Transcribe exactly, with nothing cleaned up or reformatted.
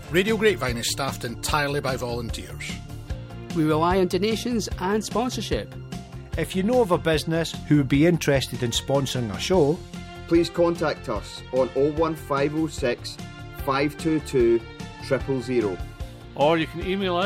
Radio Grapevine is staffed entirely by volunteers. We rely on donations and sponsorship. If you know of a business who would be interested in sponsoring a show, please contact us on oh one five oh six, five two two, zero zero zero. Or you can email us